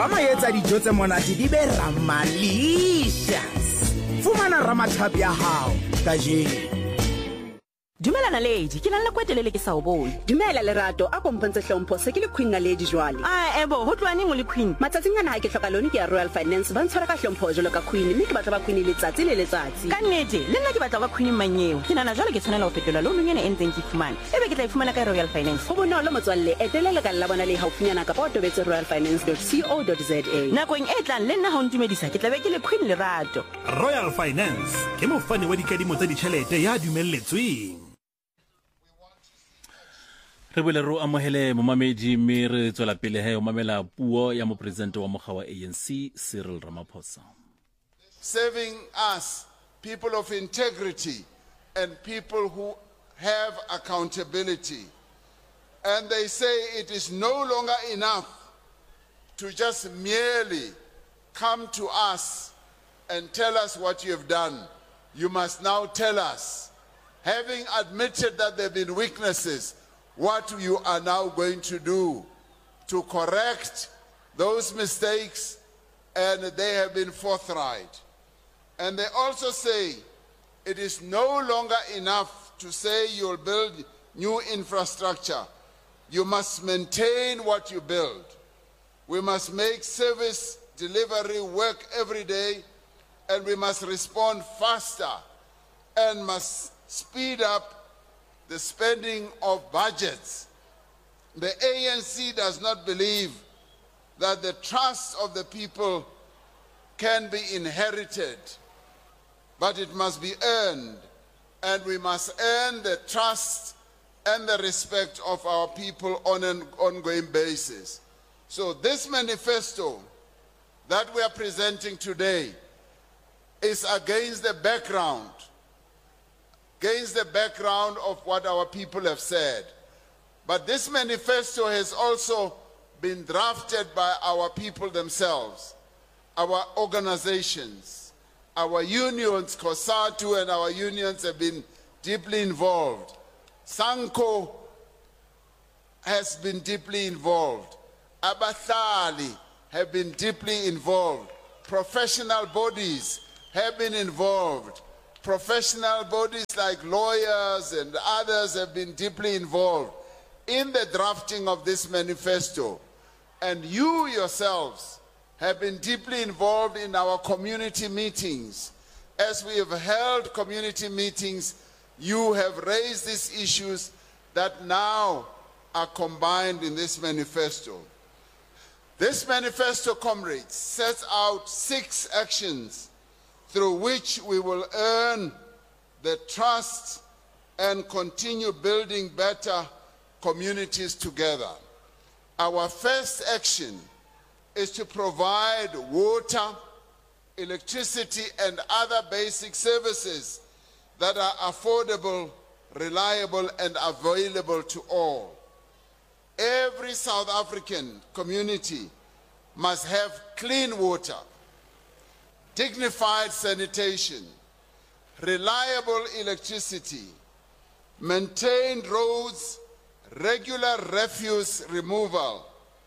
ba maetsa dijo tse monate di be ramalicious. Fumana Ramathapi ya hao kajeno. Dumela Naledi, ke nang le kwetelele ke sa o bone. Dumela Lerato, a kompontshe hlompho se ke le Queen Naledi jwale. Ebo, ho tloane mo le Queen. Matsatsing ana ha ke hloka lone ke ya Royal Finance ba ntshwara ka hlompho jalo ka Queen, mme ke batla ba Queen letsatsi le letsatsi. Ka nnete, le nna ke batla ba Queen manyeo. Ke nana jwale ke tshwanela ho fetola loan ena e ntseng ke fumana. Ebe ke tla ifumana ka Royal Finance. Ho bonolo motswalle, etela le ka la bona le haufinyana ka ba tobetse royalfinance.co.za. Nakong e tlang le nna ha o ntumedisa ke tla be ke le Queen Lerato. Royal Finance ke mofani wa dikadimo tsa ditjhelete ya dumelletsweng. Re bole ro amohele momamedi mme re tswela pele he o mamela puo ya mopresidente wa mogwa wa ANC Cyril Ramaphosa. Serving us, people of integrity and people who have accountability. And they say it is no longer enough to just merely come to us and tell us what you have done. You must now tell us, having admitted that there have been weaknesses, what you are now going to do to correct those mistakes, and they have been forthright. And they also say it is no longer enough to say you'll build new infrastructure. You must maintain what you build. We must make service delivery work every day, and we must respond faster and must speed up the spending of budgets. The ANC does not believe that the trust of the people can be inherited, but it must be earned, and we must earn the trust and the respect of our people on an ongoing basis. So this manifesto that we are presenting today is against the background of what our people have said. But this manifesto has also been drafted by our people themselves, our organizations, our unions. COSATU and our unions have been deeply involved. SANCO has been deeply involved. Abahlali have been deeply involved. Professional bodies have been involved. Professional bodies like lawyers and others have been deeply involved in the drafting of this manifesto. And you yourselves have been deeply involved in our community meetings. As we have held community meetings, you have raised these issues that now are combined in this manifesto. This manifesto, comrades, sets out 6 actions through which we will earn the trust and continue building better communities together. Our first action is to provide water, electricity, and other basic services that are affordable, reliable, and available to all. Every South African community must have clean water, dignified sanitation, reliable electricity, maintained roads, regular refuse removal,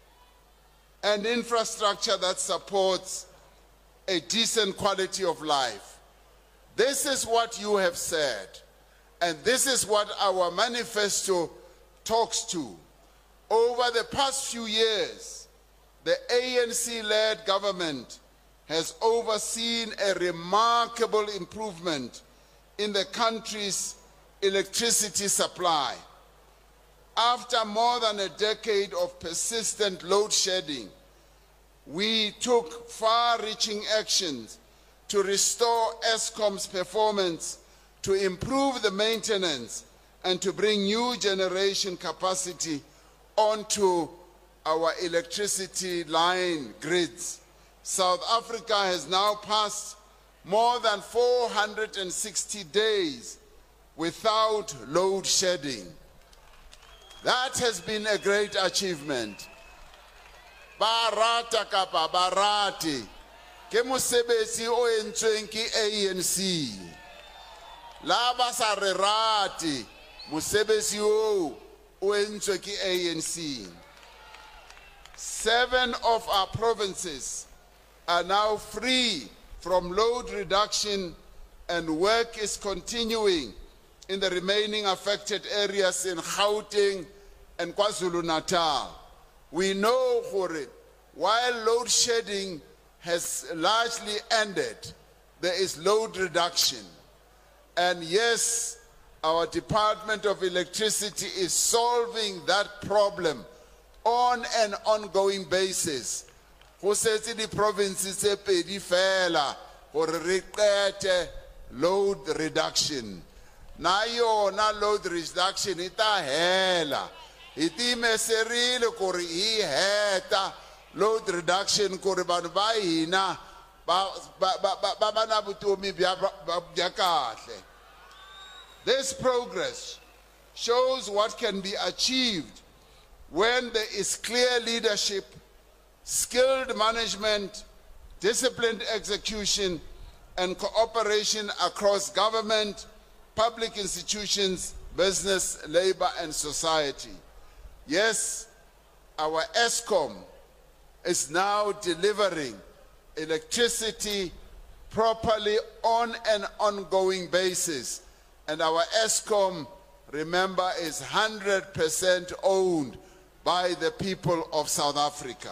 and infrastructure that supports a decent quality of life. This is what you have said, and this is what our manifesto talks to. Over the past few years, the ANC-led government has overseen a remarkable improvement in the country's electricity supply. After more than a decade of persistent load shedding, we took far-reaching actions to restore Eskom's performance, to improve the maintenance, and to bring new generation capacity onto our electricity line grids. South Africa has now passed more than 460 days without load shedding. That has been a great achievement. Barata kapa barati ke mosebetsi o entsweng ke ANC. La ba sa re rate mosebetsi o entswe ke ANC. 7 of our provinces are now free from load reduction, and work is continuing in the remaining affected areas in Gauteng and KwaZulu-Natal. We know, while load shedding has largely ended, there is load reduction. And yes, our Department of Electricity is solving that problem on an ongoing basis. Go setse di provinces tse pedi fela gore re qete load reduction. Na yona load reduction e ta hela. Iti meserile gore e heta load reduction gore bana ba hina ba bana butomi bya kahle. This progress shows what can be achieved when there is clear leadership, skilled management, disciplined execution, and cooperation across government, public institutions, business, labor, and society. Yes, our ESCOM is now delivering electricity properly on an ongoing basis. And our ESCOM, remember, is 100% owned by the people of South Africa.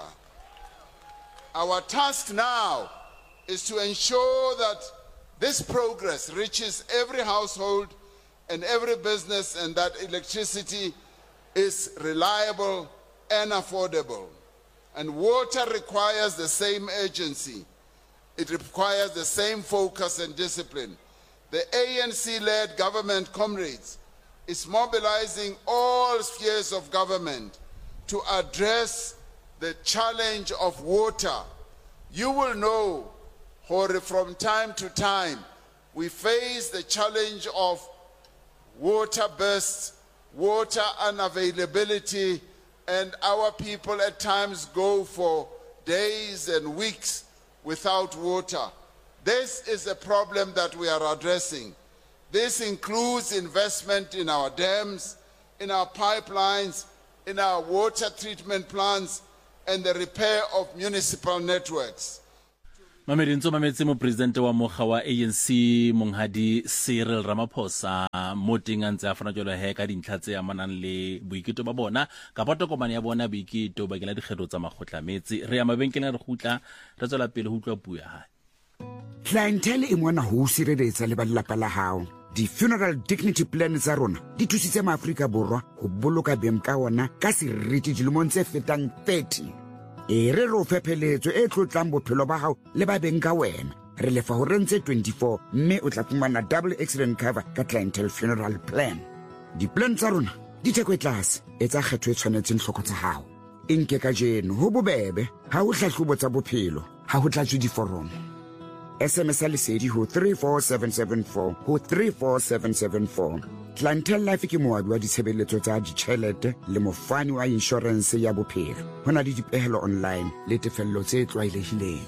Our task now is to ensure that this progress reaches every household and every business, and that electricity is reliable and affordable. And water requires the same urgency. It requires the same focus and discipline. The ANC-led government, comrades, is mobilizing all spheres of government to address the challenge of water. You will know, from time to time, we face the challenge of water bursts, water unavailability, and our people at times go for days and weeks without water. This is a problem that we are addressing. This includes investment in our dams, in our pipelines, in our water treatment plants, and the repair of municipal networks. Mamedi ntse mametse mo president wa moga wa ANC Monghadi Cyril Ramaphosa mo teng ntse a fana jalo he ka dintlha tse amanang le boiketlo ba bona ka tokomane ya bona boiketlo ba kela dikgetho tsa magotlametse re ya mabenkeleng re gutla re tswela pele ho utlwa puo ya hae. Clientele e mona ho sireletsa le ba lelapa la hao. Di funeral dignity plan tsa rona di thusitse maAfrika Borwa go boloka beng ka ona ka seriti dilemong tse fetang 30. E re ro fepheletso e tlotlang bophelo ba hao le ba beng ka wena. Re lefa ho rentse 24 mme o tla fumana double accident cover ka clientele funeral plan. Di plan tsa rona di theko tlase e tsa kgetho e tshwanetseng hloko tsa hao. Inke ka jeno ho bobebe ha o hlahlobo tsa bophelo ha ho tlatswe diforomo. SMS lesedi ho 34774 ho 34774. Clientele Life ke moabi wa ditshebeletso tsa ditjhelete le mofani wa insurance ya bophelo. Hona le dipehelo online le tefello tse tlwaelehileng.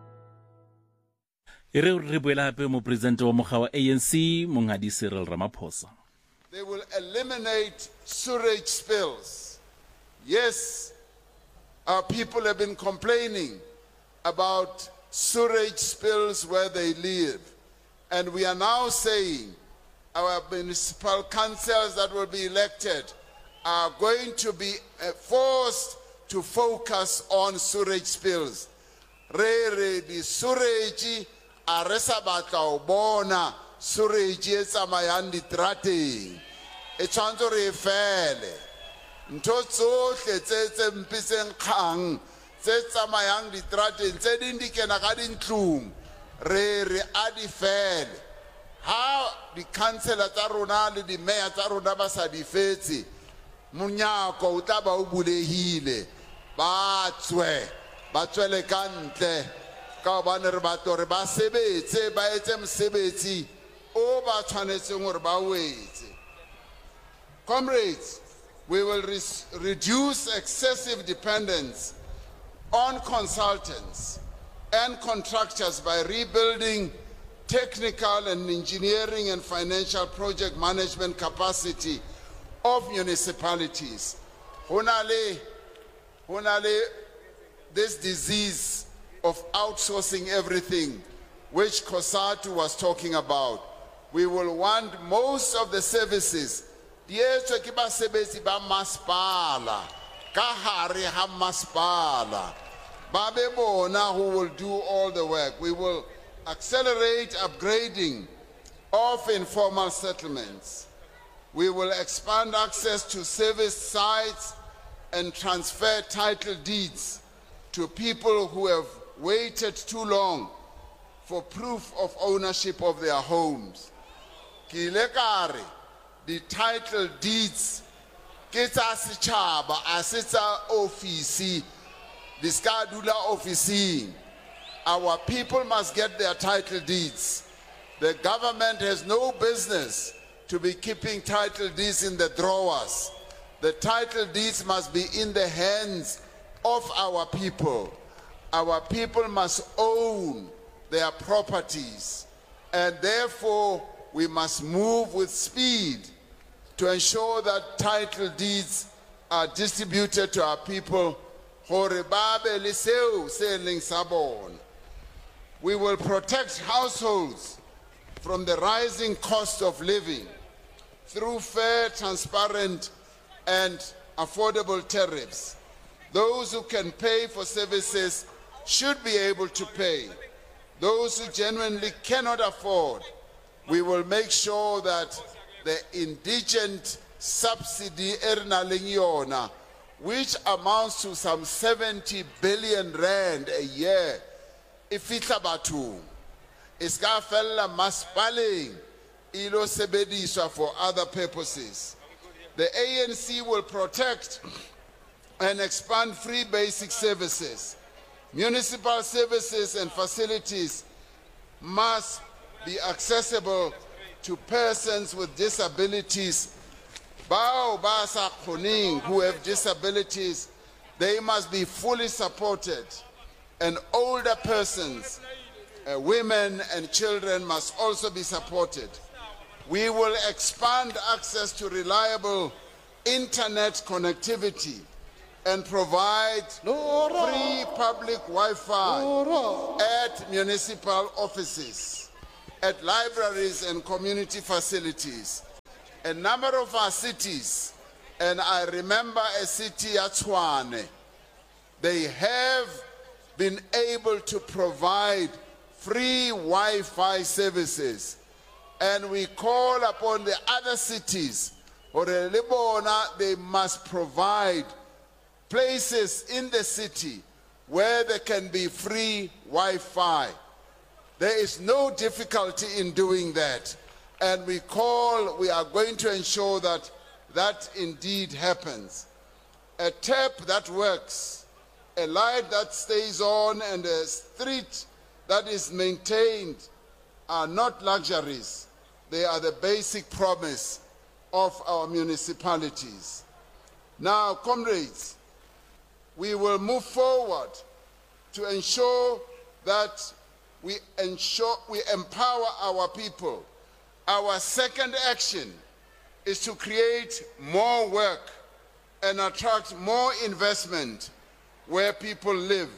Re boela hape mo president wa moga wa ANC Monghadi Cyril Ramaphosa. They will eliminate sewage spills. Yes, our people have been complaining about sewage spills where they live. And we are now saying our municipal councils that will be elected are going to be forced to focus on sewage spills. Re di sewage aresa batla bona sewage e tsamayang ditrateng. E tshwanetse re fele. Ntho tsohle tse mpitseng kgang tse tsamayang ditrateng tse ding di kena ka dintlong re a di fele. Ha di councilor tsa rona le di mayor tsa rona ba sa di fetse, monyako o tla ba o bulehile, ba tswele ka ntle ka hobane re batla re ba sebetse ba etse mosebetsi o ba tshwanetseng hore ba o etse. Comrades, we will reduce excessive dependence on consultants and contractors by rebuilding technical and engineering and financial project management capacity of municipalities. Honale this disease of outsourcing everything, which Kosatu was talking about. We will want most of the services. Dieswe ke basebetsi ba masipala, ka hare ha masipala. Ba be bona who will do all the work. We will accelerate upgrading of informal settlements. We will expand access to service sites and transfer title deeds to people who have waited too long for proof of ownership of their homes. Ki ile ka re, the title deeds ke tsa setjhaba a se tsa ofisi, di ska dula ofising. Our people must get their title deeds. The government has no business to be keeping title deeds in the drawers. The title deeds must be in the hands of our people. Our people must own their properties, and therefore we must move with speed to ensure that title deeds are distributed to our people. We will protect households from the rising cost of living through fair, transparent, and affordable tariffs. Those who can pay for services should be able to pay. Those who genuinely cannot afford, we will make sure that the indigent subsidy ernalingiyona, which amounts to some 70 billion rand a year, ifihla bathong, iska fella maspaling, ilo sebediswa for other purposes. The ANC will protect and expand free basic services. Municipal services and facilities must be accessible to persons with disabilities. Bao basa khuning, who have disabilities, they must be fully supported. And older persons, women and children must also be supported. We will expand access to reliable internet connectivity and provide free public Wi-Fi at municipal offices, at libraries and community facilities. A number of our cities, and I remember a city at Tshwane, they have been able to provide free Wi-Fi services. And we call upon the other cities, or they must provide places in the city where there can be free Wi-Fi. There is no difficulty in doing that. And we are going to ensure that that indeed happens. A tap that works, a light that stays on, and a street that is maintained are not luxuries. They are the basic promise of our municipalities. Now, comrades, we will move forward to ensure that we empower our people. Our second action is to create more work and attract more investment where people live.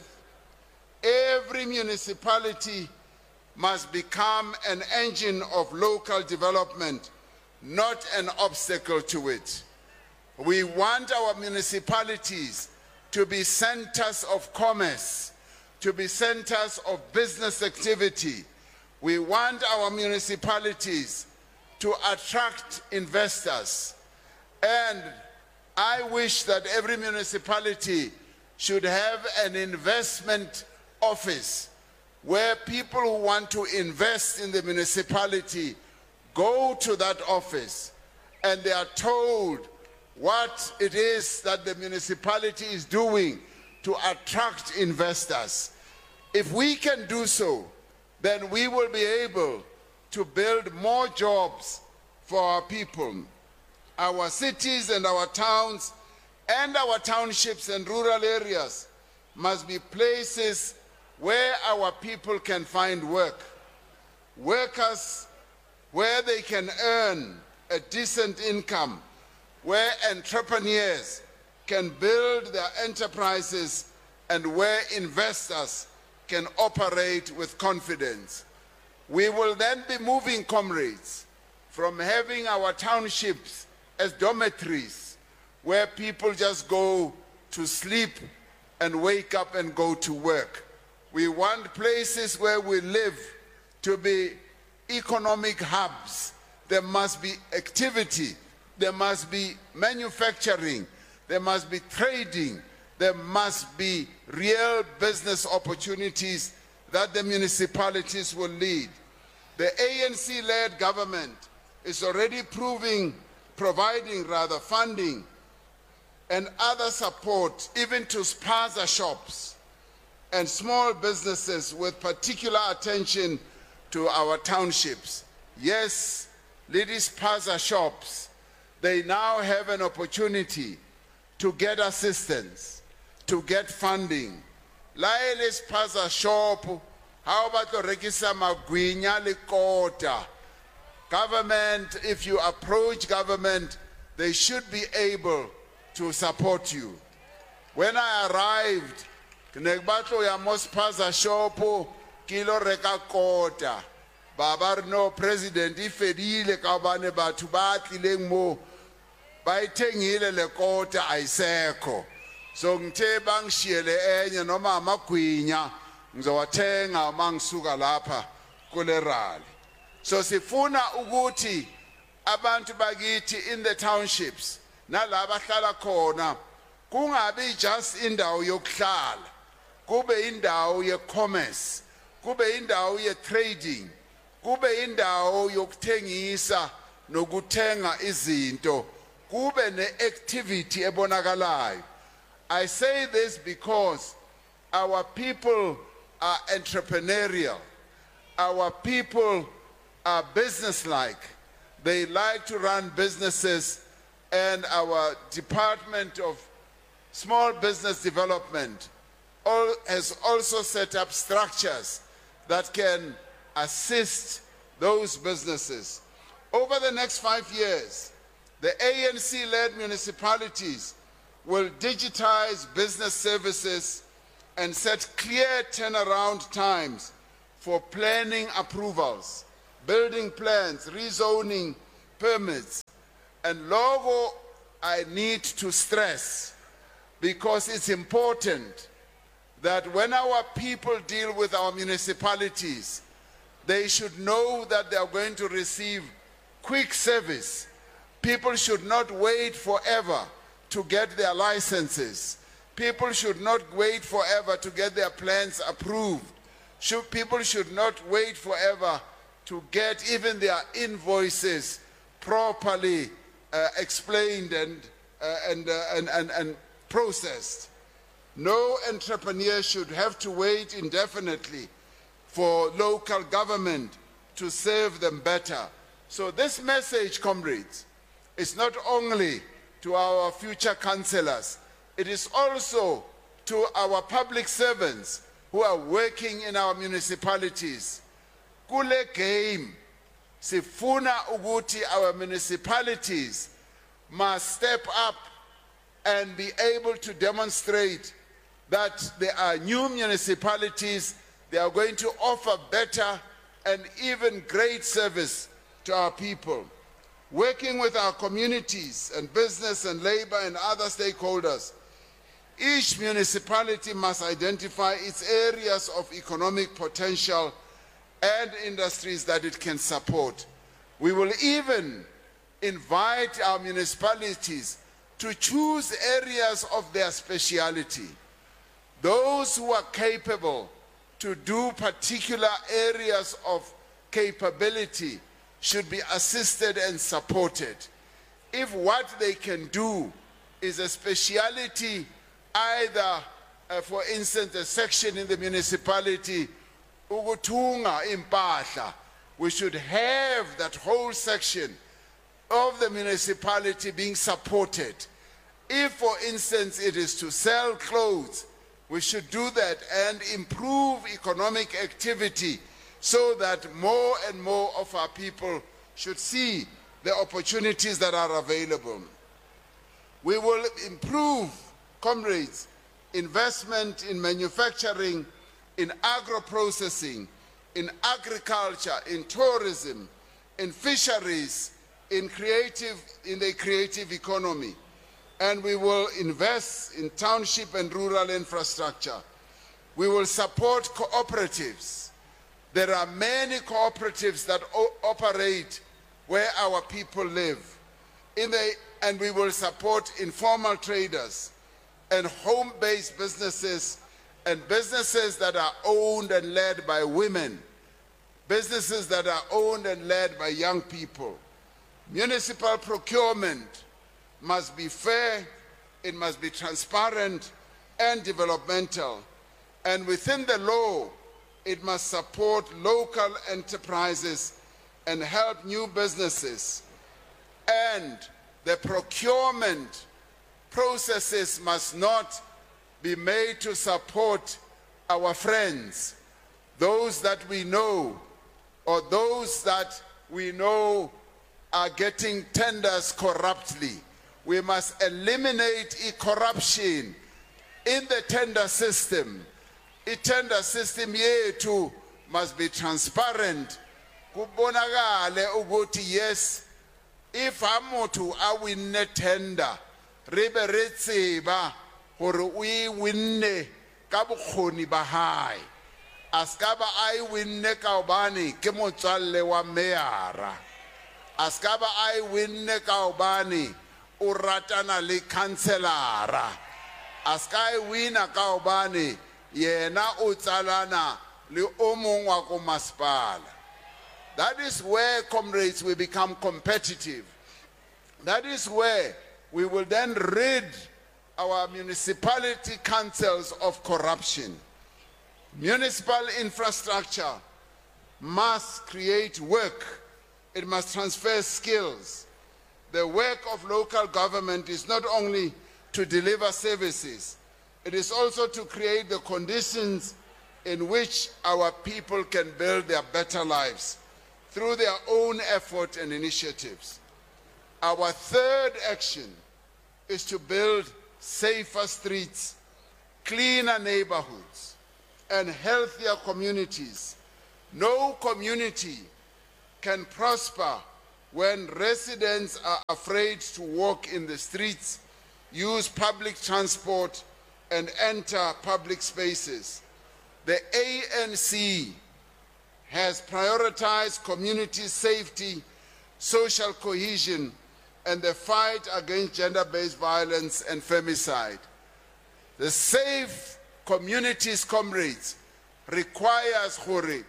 Every municipality must become an engine of local development, not an obstacle to it. We want our municipalities to be centers of commerce, to be centers of business activity. We want our municipalities to attract investors. And I wish that every municipality should have an investment office where people who want to invest in the municipality go to that office and they are told what it is that the municipality is doing to attract investors. If we can do so, then we will be able to build more jobs for our people. Our cities and our towns and our townships and rural areas must be places where our people can find work. Workers where they can earn a decent income, where entrepreneurs can build their enterprises and where investors can operate with confidence. We will then be moving, comrades, from having our townships as dormitories where people just go to sleep and wake up and go to work. We want places where we live to be economic hubs. There must be activity, there must be manufacturing, there must be trading, there must be real business opportunities that the municipalities will lead. The ANC-led government is already providing funding and other support even to spaza shops and small businesses with particular attention to our townships. Yes, ladies spaza shops, they now have an opportunity to get assistance, to get funding. Laele spaza shop, how about the rekisa magwinya le kota? Government, if you approach government, they should be able to support you. When I arrived, Negbato ya mospaza shopo kilo reka kota. Babar no president ifedile kabane batu batlileng mo bayithengile le kota ayiseko. So ngithe bangishiyele enye noma amagwinya ngizowathenga mangisuka lapha kule rally. So sifuna ukuthi abantu bakithi in the townships nalaba hlala khona kungabi just indawo yokuhlala, kube indawo ye-commerce, kube indawo ye-trading, kube indawo yokuthengisa nokuthenga izinto, kube ne-activity ebonakalayo. I say this because our people are entrepreneurial, our people are businesslike, they like to run businesses, and our Department of Small Business Development has also set up structures that can assist those businesses. Over the next 5 years, the ANC-led municipalities will digitize business services and set clear turnaround times for planning approvals, building plans, rezoning permits. And logo I need to stress, because it's important that when our people deal with our municipalities, they should know that they are going to receive quick service. People should not wait forever to get their licenses. People should not wait forever to get their plans approved. People should not wait forever to get even their invoices properly explained and processed. No entrepreneur should have to wait indefinitely for local government to serve them better. So this message, comrades, is not only to our future councillors, it is also to our public servants who are working in our municipalities. Kule game, sifuna uguti, our municipalities must step up and be able to demonstrate that they are new municipalities. They are going to offer better and even great service to our people. Working with our communities and business and labor and other stakeholders, each municipality must identify its areas of economic potential and industries that it can support. We will even invite our municipalities to choose areas of their speciality. Those who are capable to do particular areas of capability should be assisted and supported. If what they can do is a speciality, either, for instance, a section in the municipality, ukuthunga impahla, we should have that whole section of the municipality being supported. If, for instance, it is to sell clothes, we should do that and improve economic activity so that more and more of our people should see the opportunities that are available. We will improve, comrades, investment in manufacturing, in agro-processing, in agriculture, in tourism, in fisheries, in the creative economy. And we will invest in township and rural infrastructure. We will support cooperatives. There are many cooperatives that operate where our people live. And we will support informal traders and home-based businesses and businesses that are owned and led by women, businesses that are owned and led by young people. Municipal procurement must be fair, it must be transparent and developmental. And within the law, it must support local enterprises and help new businesses. And the procurement processes must not be made to support our friends, those that we know, or those that we know are getting tenders corruptly. We must eliminate corruption in the tender system. The tender system yethu must be transparent. Kubonakale ukuthi yes, if amutu awinne tender, ribe re tseba hore o winne ka bokgoni ba hae. Askaba ai winne ka obane ke motswalle wa meara. Askaba ai winne ka obane o ratana le kanselara. Askai wina ka obane yena o tsalana le o mong wa ko masipala. That is where, comrades, we become competitive. That is where we will then rid our municipality councils of corruption. Municipal infrastructure must create work. It must transfer skills. The work of local government is not only to deliver services, it is also to create the conditions in which our people can build their better lives through their own effort and initiatives. Our third action is to build safer streets, cleaner neighborhoods, and healthier communities. No community can prosper when residents are afraid to walk in the streets, use public transport, and enter public spaces. The ANC has prioritized community safety, social cohesion, and the fight against gender-based violence and femicide. The Safe Communities, comrades, requires Hori.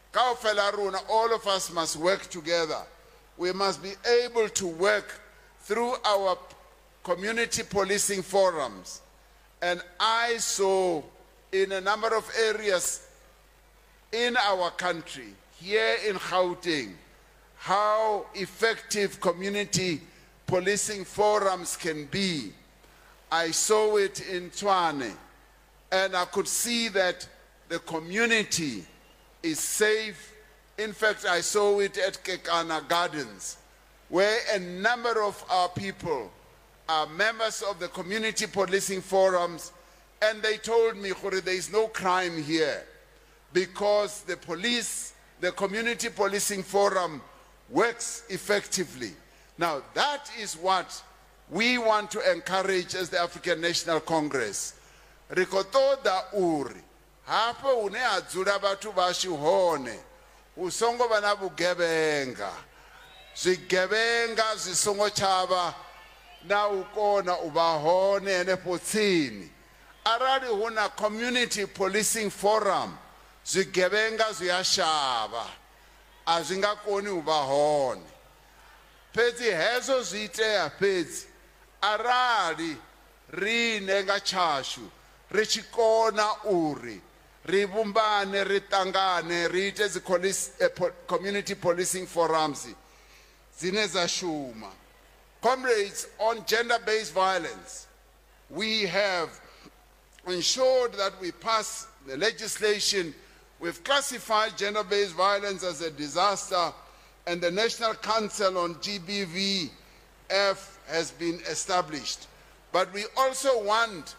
All of us must work together. We must be able to work through our community policing forums. And I saw in a number of areas in our country, here in Gauteng, how effective community policing forums can be. I saw it in Tshwane, and I could see that the community is safe. In fact, I saw it at Kekana Gardens, where a number of our people are members of the community policing forums, and they told me, there is no crime here because the police, the community policing forum works effectively. Now, that is what we want to encourage as the African National Congress. Rikotoda uri, hapo une adzura batu bashihone, usongo bana bugebenga, zigebenga zisongo chaba, na ukona ubahone ene potsini. Arali huna community policing forum, zigebenga ziyashaba, azingakoni ubahone. Pezi hezo zitea pezi, arali rinenga chashu, richikona uri, ribumbane, ritangane, rite zi community policing forums, zineza shuma. Comrades, on gender-based violence, we have ensured that we pass the legislation. We've classified gender-based violence as a disaster, and the National Council on GBVF has been established. But we also want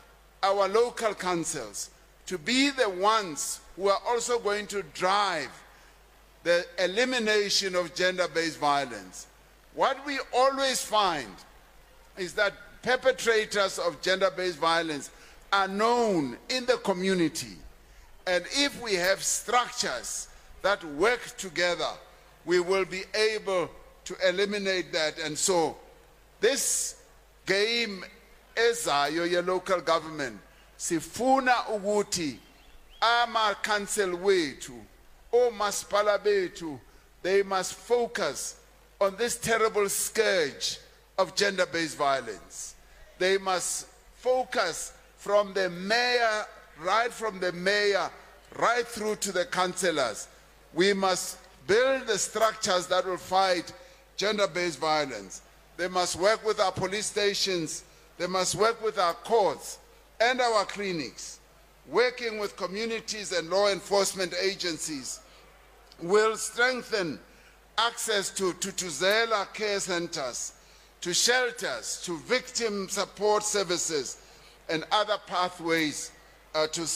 our local councils to be the ones who are also going to drive the elimination of gender-based violence. What we always find is that perpetrators of gender-based violence are known in the community. And if we have structures that work together, we will be able to eliminate that. And so this game ezayo ye local government sifuna ukuthi ama council wethu o masipala bethu, they must focus on this terrible scourge of gender-based violence. They must focus from the mayor, right through to the councillors. We must build the structures that will fight gender-based violence. They must work with our police stations. They must work with our courts and our clinics. Working with communities and law enforcement agencies will strengthen access to Zela care centers, to shelters, to victim support services, and other pathways to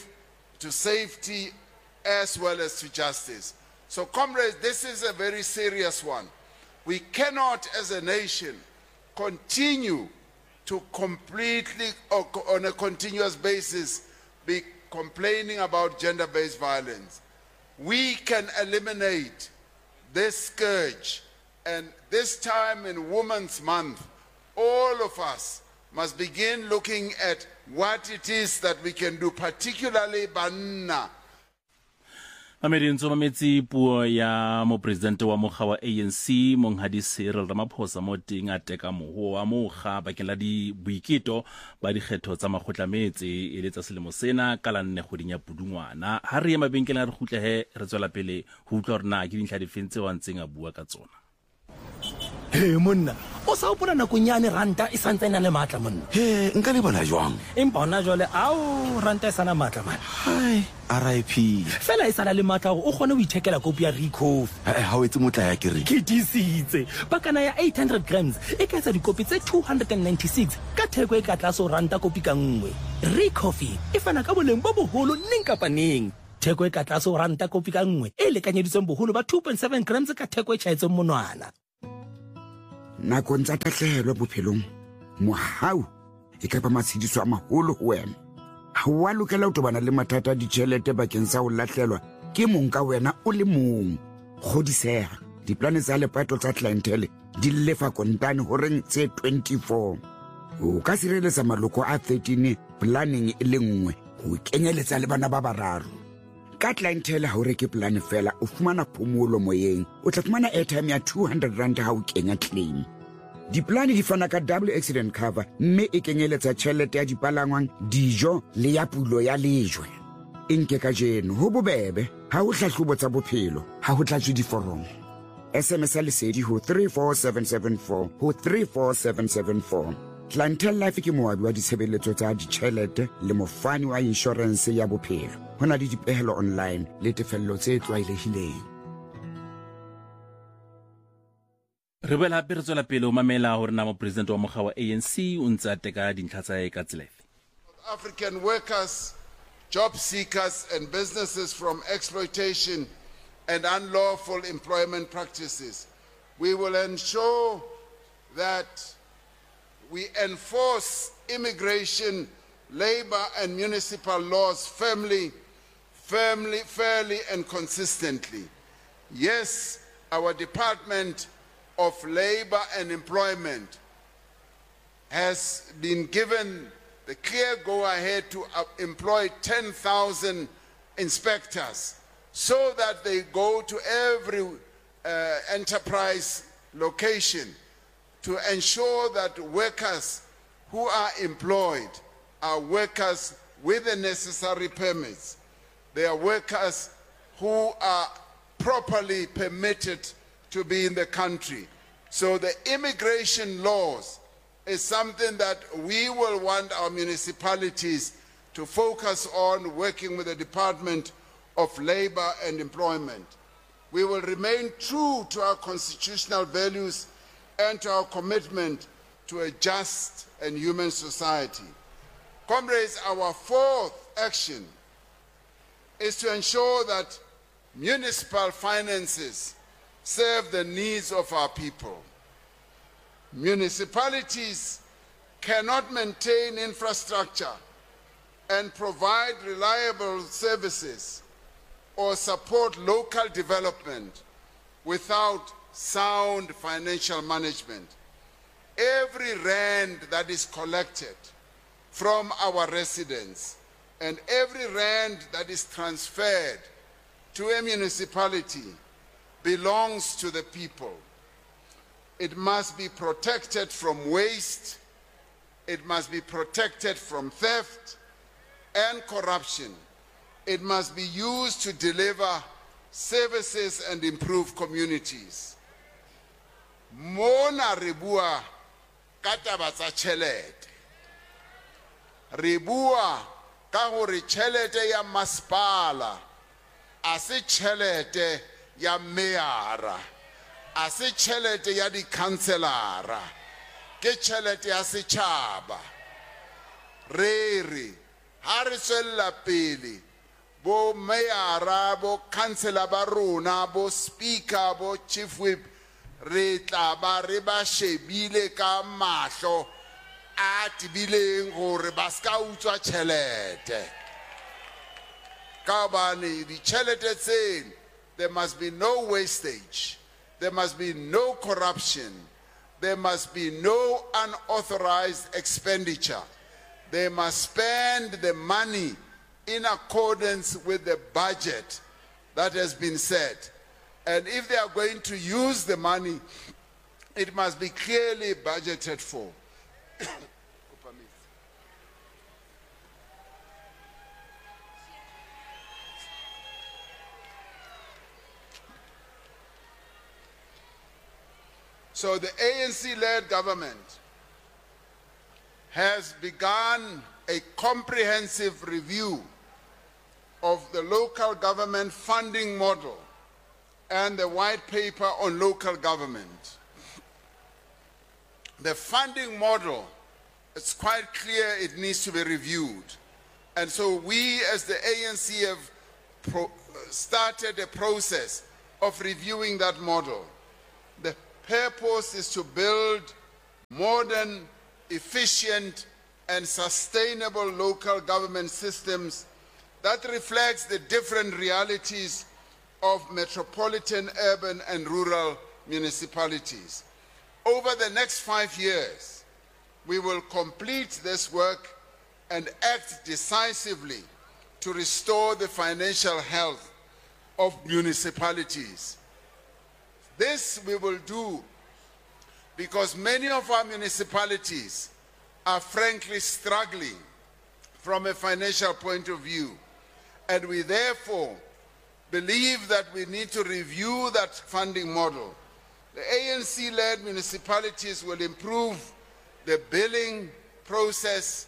safety as well as to justice. So, comrades, this is a very serious one. We cannot, as a nation, continue to completely, or on a continuous basis, be complaining about gender-based violence. We can eliminate this scourge, and this time in Women's Month, all of us must begin looking at what it is that we can do, particularly banna. Amerintso mametsi puo ya mo presidente wa mokga wa ANC Monghadi Cyril Ramaphosa mo teng a teka moho wa mokga bakeng la di boikito ba dikgetho tsa makgotlametse e le tsa selemo sena ka la 4 kgweding ya Pudungwana. Ha re ya mabenkeleng re khutlehe re tswela pele ho utlwa rena ke dintlha difentse wa ntseng a bua ka tsona. He monna o sa opona nakonyane ranta e santse ena le matla monna. He nka le bona jwang empa ona jole au ranta e sana matla man. hai RIP Fela e sala le matla o gone o ithekela kopi ya Ricoff. ha o etse motla ya kere Ke disitse pakana ya 800 grams e ka etsa dikopi tse 296 ka theko e ka tlase o ranta kopi ka nngwe. Ricoff e fana ka boleng bo boholo neng kapa neng. Theko e ka tlase o ranta kopi ka nngwe e lekanyeditsweng boholo ba 2.7 grams ka theko e tšhaetseng monwana. Nakong tsa tahlehelo bophelong mohau e ka ba matshediso a maholo ho wena. Ha wa lokela ho tobana le mathata a ditjhelete bakeng sa ho lahlelwa ke mong ka wena o le mong. Kgodiseha diplane tsa lepato tsa clientele di lefa kontane ho reng tse 24. O ka sireletsa maloko a 13 planning e le nngwe ho kenyeletsa le bana ba bararo. Ka clientele ha o reke plan fela o fumana phomolo moyeng, o tla fumana airtime ya 200 rand ha o kenya claim. Diplane di fana ka double accident cover mme e kenyeletsa tjhelete ya dipalangwang, dijo le ya pulo ya lejwe. Inke ka jeno ho bobebe ha o hlahlobo tsa bophelo ha ho tlatswe diforomo. SMS lesedi ho 34774 ho 34774. Clientele Life ke moabi wa ditshebeletso tsa ditjhelete le mofani wa insurance ya bophelo. Hona le dipehelo online le tefello tse tlwaelehileng. Re bela hape re tswela pele o mamela hore na mo president wa mokga wa ANC o ntse a teka dintlha tsa ka tselefe. African workers, job seekers and businesses from exploitation and unlawful employment practices. We will ensure that we enforce immigration, labor and municipal laws fairly and consistently. Yes, our Department of Labor and Employment has been given the clear go-ahead to employ 10,000 inspectors so that they go to every enterprise location to ensure that workers who are employed are workers with the necessary permits. They are workers who are properly permitted to be in the country. So the immigration laws is something that we will want our municipalities to focus on, working with the Department of Labor and Employment. We will remain true to our constitutional values and to our commitment to a just and human society. Comrades, our fourth action is to ensure that municipal finances serve the needs of our people. Municipalities cannot maintain infrastructure and provide reliable services or support local development without sound financial management. Every rand that is collected from our residents and every rand that is transferred to a municipality belongs to the people. It must be protected from waste, it must be protected from theft and corruption. It must be used to deliver services and improve communities. Mona ribua kata batsa chelete. Ribua ka gore chelete ya masipala ase chelete ya meara ase chelete ya di kanselara ke chelete ya setšhaba. Re ha re tswella pele bo meara bo kansela ba rona bo speaker bo chief whip re tla ba re ba shebile ka mahlo a tibileng gore ba ska utswa tšhelete. Ka bane di tšhelete tseno, there must be no wastage, there must be no corruption, there must be no unauthorized expenditure. They must spend the money in accordance with the budget that has been set. And if they are going to use the money, it must be clearly budgeted for. So the ANC-led government has begun a comprehensive review of the local government funding model and the white paper on local government. The funding model, it's quite clear it needs to be reviewed. And so we as the ANC have started a process of reviewing that model. The purpose is to build modern, efficient and sustainable local government systems that reflects the different realities of metropolitan, urban and rural municipalities. Over the next 5 years, we will complete this work and act decisively to restore the financial health of municipalities. This we will do because many of our municipalities are frankly struggling from a financial point of view, and we therefore believe that we need to review that funding model. The ANC-led municipalities will improve the billing process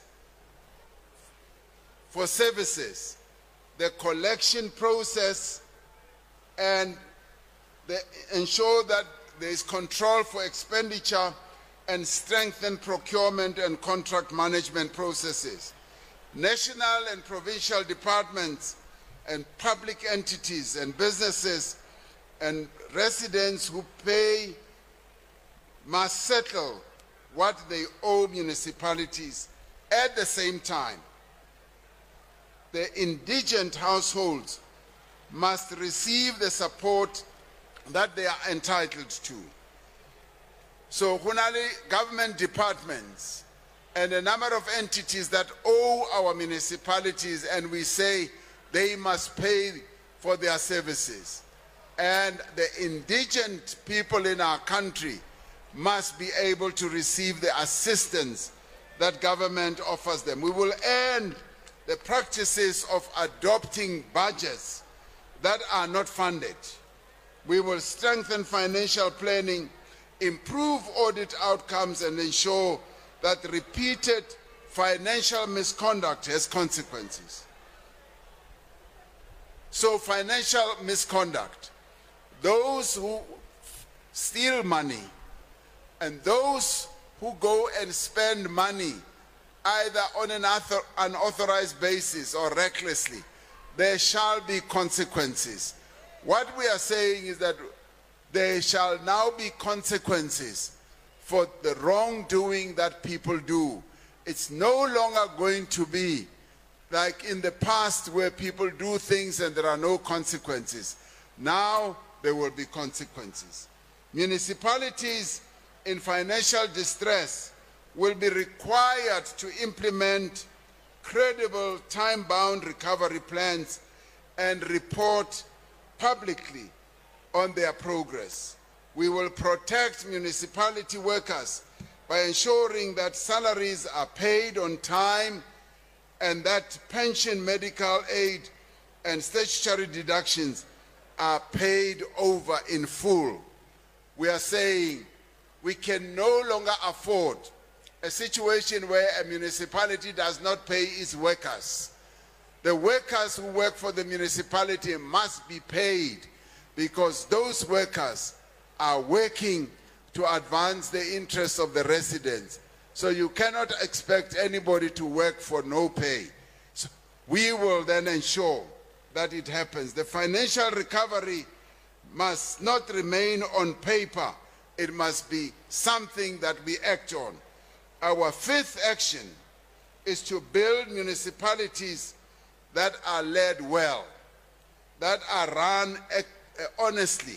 for services, the collection process, and ensure that there is control for expenditure and strengthen procurement and contract management processes. National and provincial departments and public entities and businesses and residents who pay must settle what they owe municipalities. At the same time, the indigent households must receive the support that they are entitled to. So, government departments and a number of entities that owe our municipalities, and we say they must pay for their services. And the indigent people in our country must be able to receive the assistance that government offers them. We will end the practices of adopting budgets that are not funded. We will strengthen financial planning, improve audit outcomes, and ensure that repeated financial misconduct has consequences. So financial misconduct, those who steal money and those who go and spend money either on an unauthorized basis or recklessly, there shall be consequences. What we are saying is that there shall now be consequences for the wrongdoing that people do. It's no longer going to be like in the past where people do things and there are no consequences. Now there will be consequences. Municipalities in financial distress will be required to implement credible time-bound recovery plans and report publicly on their progress. We will protect municipality workers by ensuring that salaries are paid on time and that pension, medical aid, and statutory deductions are paid over in full. We are saying we can no longer afford a situation where a municipality does not pay its workers. The workers who work for the municipality must be paid because those workers are working to advance the interests of the residents. So you cannot expect anybody to work for no pay. So we will then ensure that it happens. The financial recovery must not remain on paper. It must be something that we act on. Our fifth action is to build municipalities that are led well, that are run honestly.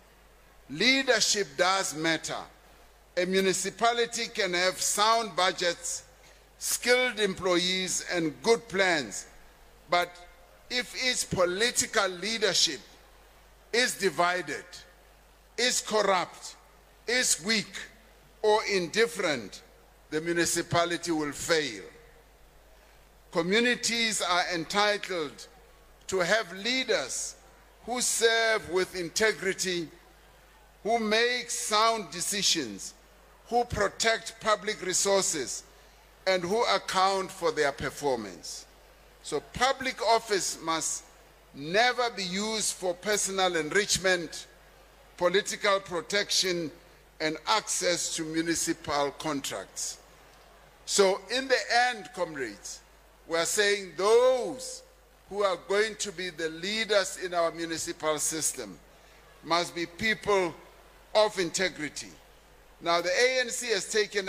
Leadership does matter. A municipality can have sound budgets, skilled employees, and good plans, but if its political leadership is divided, is corrupt, is weak, or indifferent, the municipality will fail. Communities are entitled to have leaders who serve with integrity, who make sound decisions, who protect public resources, and who account for their performance. So public office must never be used for personal enrichment, political protection, and access to municipal contracts. So in the end, comrades, we are saying those who are going to be the leaders in our municipal system must be people of integrity. Now, the ANC has taken